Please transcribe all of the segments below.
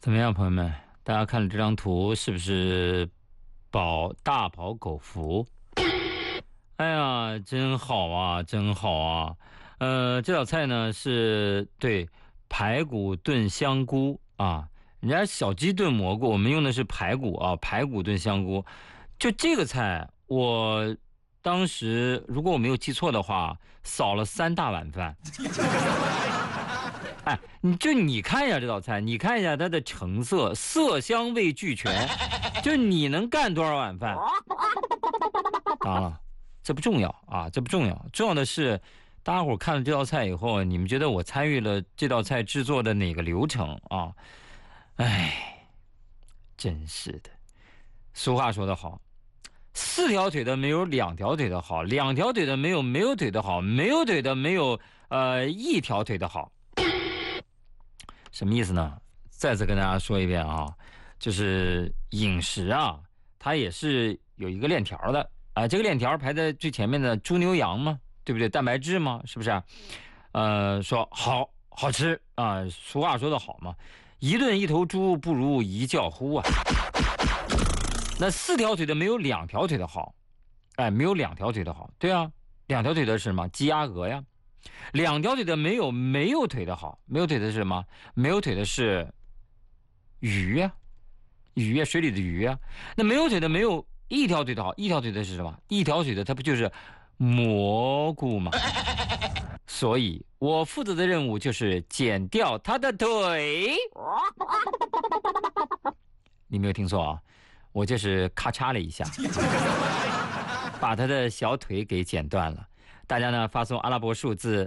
怎么样，朋友们？大家看了这张图，是不是大饱口福？哎呀，真好啊，真好啊！这道菜呢是对排骨炖香菇啊，人家小鸡炖蘑菇，我们用的是排骨啊，排骨炖香菇。就这个菜，我当时如果我没有记错的话，扫了3大碗饭。哎，你看一下这道菜，你看一下它的成色，色香味俱全，就你能干多少碗饭？当然了，这不重要啊，这不重要，重要的是，大家伙看了这道菜以后，你们觉得我参与了这道菜制作的哪个流程啊？哎，真是的，俗话说得好，4条腿的没有2条腿的好，2条腿的没有腿的好，没有腿的没有1条腿的好。什么意思呢？再次跟大家说一遍啊，就是饮食啊，它也是有一个链条的啊。这个链条排在最前面的猪牛羊嘛，对不对？蛋白质嘛，是不是？说好吃啊，俗话说得好嘛，一顿一头猪不如一觉乎啊。那4条腿的没有2条腿的好，哎，没有2条腿的好，对啊，2条腿的是什么？鸡鸭鹅呀。2条腿的没有腿的好，没有腿的是什么？没有腿的是鱼呀、鱼呀、水里的鱼呀。那没有腿的没有1条腿的好，1条腿的是什么？1条腿的它不就是蘑菇吗？所以我负责的任务就是剪掉它的腿。你没有听错啊，我就是咔嚓了一下，把他的小腿给剪断了。大家呢发送阿拉伯数字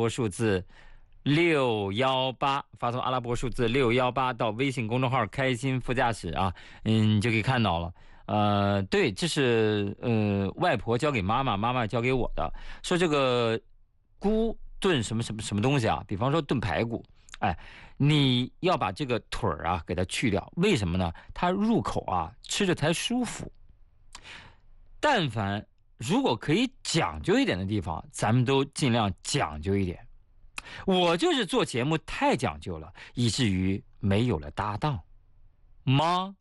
618，发送阿拉伯数字618到微信公众号开心副驾驶啊，你就可以看到了。对，这是外婆交给妈妈，妈妈交给我的，说这个菇炖什么东西啊？比方说炖排骨，哎，你要把这个腿儿啊给它去掉，为什么呢？它入口啊吃着才舒服。但凡如果可以讲究一点的地方，咱们都尽量讲究一点。我就是做节目太讲究了，以至于没有了搭档。妈。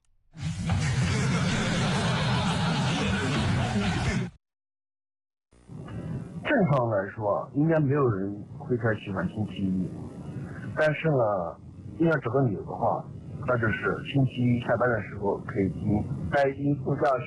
正常来说，应该没有人会太喜欢星期一。但是呢，硬要找个理由的话，那就是星期一下班的时候可以听开心副驾驶。